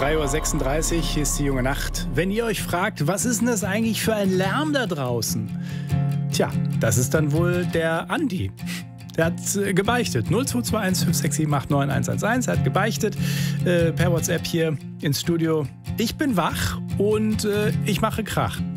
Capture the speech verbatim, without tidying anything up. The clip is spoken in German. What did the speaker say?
drei Uhr sechsunddreißig, hier ist die junge Nacht. Wenn ihr euch fragt, was ist denn das eigentlich für ein Lärm da draußen? Tja, das ist dann wohl der Andi. Der hat äh, gebeichtet. null zwei zwei eins fünf sechs sieben acht neun eins eins eins. Er hat gebeichtet äh, per WhatsApp hier ins Studio. Ich bin wach und äh, ich mache Krach.